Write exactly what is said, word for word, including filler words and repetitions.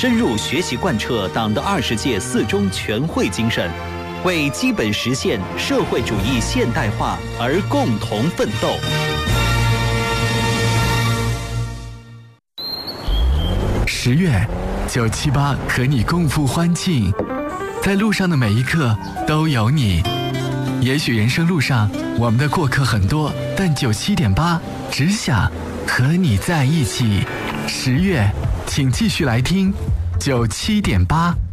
深入学习贯彻党的二十届四中全会精神，为基本实现社会主义现代化而共同奋斗。 十月，九七八和你共赴欢庆，在路上的每一刻都有你。也许人生路上我们的过客很多，但九七点八只想和你在一起。十月，请继续来听九七点八。